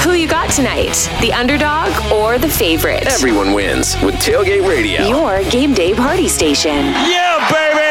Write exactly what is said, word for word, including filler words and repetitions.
Who you got tonight? The underdog or the favorite? Everyone wins with Tailgate Radio. Your game day party station. Yeah, baby!